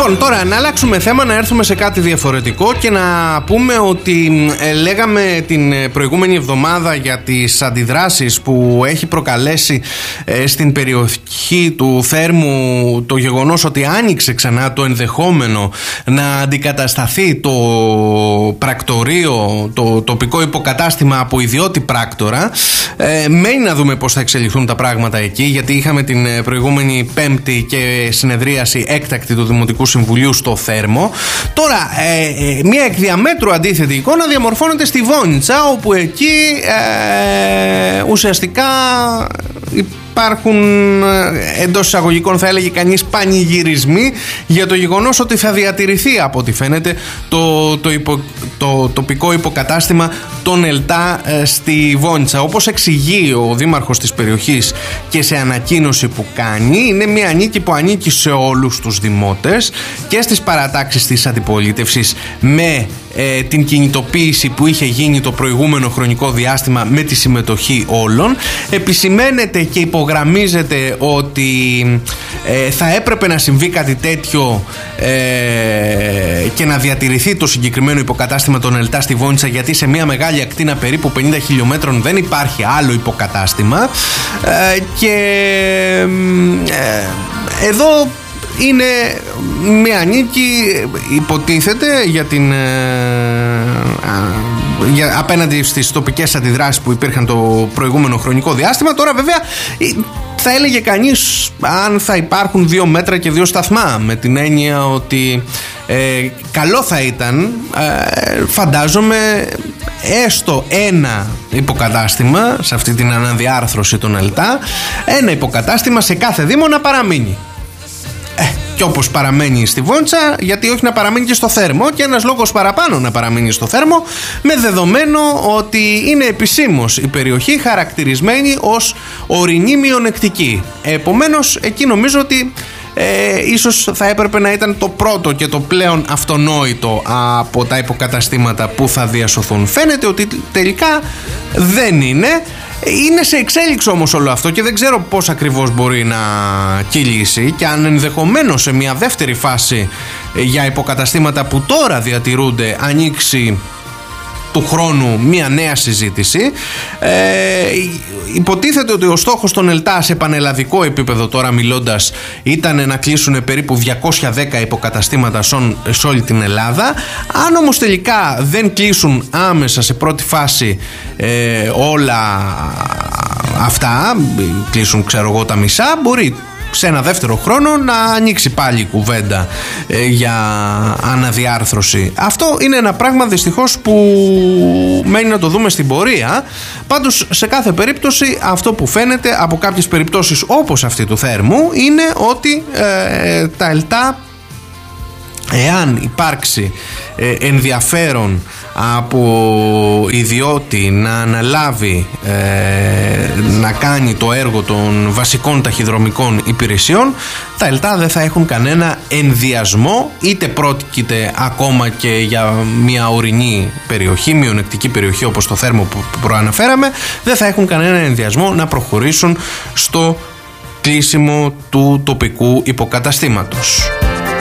Λοιπόν, τώρα να αλλάξουμε θέμα, να έρθουμε σε κάτι διαφορετικό και να πούμε ότι λέγαμε την προηγούμενη εβδομάδα για τις αντιδράσεις που έχει προκαλέσει στην περιοχή του Θέρμου το γεγονός ότι άνοιξε ξανά το ενδεχόμενο να αντικατασταθεί το πρακτορείο, το τοπικό υποκατάστημα από ιδιώτη πράκτορα. Μένει να δούμε πώς θα εξελιχθούν τα πράγματα εκεί, γιατί είχαμε την προηγούμενη Πέμπτη και συνεδρίαση έκτακτη του Δημοτικού Συμβουλίου στο Θέρμο. Τώρα μια εκ διαμέτρου αντίθετη εικόνα διαμορφώνεται στη Βόνιτσα, όπου εκεί ουσιαστικά υπάρχουν εντός εισαγωγικών, θα έλεγε κανείς, πανηγυρισμοί για το γεγονός ότι θα διατηρηθεί, από ό,τι φαίνεται, το τοπικό υποκατάστημα των ΕΛΤΑ στη Βόνιτσα. Όπως εξηγεί ο δήμαρχος της περιοχής και σε ανακοίνωση που κάνει, είναι μια νίκη που ανήκει σε όλους τους δημότες και στις παρατάξεις της αντιπολίτευσης, με την κινητοποίηση που είχε γίνει το προηγούμενο χρονικό διάστημα με τη συμμετοχή όλων. Επισημαίνεται και υπογραμμίζεται ότι θα έπρεπε να συμβεί κάτι τέτοιο και να διατηρηθεί το συγκεκριμένο υποκατάστημα των ΕΛΤΑ στη Βόνιτσα, γιατί σε μια μεγάλη ακτίνα περίπου 50 χιλιόμετρων δεν υπάρχει άλλο υποκατάστημα και εδώ είναι μια νίκη, υποτίθεται, απέναντι στις τοπικές αντιδράσεις που υπήρχαν το προηγούμενο χρονικό διάστημα. Τώρα βέβαια θα έλεγε κανείς αν θα υπάρχουν 2 μέτρα και 2 σταθμά, με την έννοια ότι καλό θα ήταν, φαντάζομαι, έστω ένα υποκατάστημα σε αυτή την αναδιάρθρωση των ΕΛΤΑ, ένα υποκατάστημα σε κάθε δήμο να παραμείνει. Και όπως παραμένει στη Βόνιτσα, γιατί όχι να παραμείνει και στο Θέρμο, και ένας λόγος παραπάνω να παραμείνει στο Θέρμο, με δεδομένο ότι είναι επισήμως η περιοχή χαρακτηρισμένη ως ορεινή μειονεκτική. Επομένως, εκεί νομίζω ότι ίσως θα έπρεπε να ήταν το πρώτο και το πλέον αυτονόητο από τα υποκαταστήματα που θα διασωθούν. Φαίνεται ότι τελικά δεν είναι. Είναι σε εξέλιξη όμως όλο αυτό και δεν ξέρω πώς ακριβώς μπορεί να κυλήσει, και αν ενδεχομένως σε μια δεύτερη φάση για υποκαταστήματα που τώρα διατηρούνται ανοίξει του χρόνου μια νέα συζήτηση. Υποτίθεται ότι ο στόχος των ΕΛΤΑ σε πανελλαδικό επίπεδο, τώρα μιλώντας, ήταν να κλείσουν περίπου 210 υποκαταστήματα σε όλη την Ελλάδα. Αν όμως τελικά δεν κλείσουν άμεσα σε πρώτη φάση όλα αυτά, κλείσουν, ξέρω εγώ, τα μισά, μπορεί σε ένα δεύτερο χρόνο να ανοίξει πάλι η κουβέντα για αναδιάρθρωση. Αυτό είναι ένα πράγμα δυστυχώς που μένει να το δούμε στην πορεία. Πάντως σε κάθε περίπτωση αυτό που φαίνεται από κάποιες περιπτώσεις όπως αυτή του Θέρμου είναι ότι τα ΕΛΤΑ, εάν υπάρξει ενδιαφέρον από ιδιώτη να αναλάβει να κάνει το έργο των βασικών ταχυδρομικών υπηρεσιών, τα ΕΛΤΑ δεν θα έχουν κανένα ενδιασμό, είτε πρόκειται ακόμα και για μια ορεινή περιοχή, μειονεκτική περιοχή όπως το Θέρμο που προαναφέραμε, δεν θα έχουν κανένα ενδιασμό να προχωρήσουν στο κλείσιμο του τοπικού υποκαταστήματος.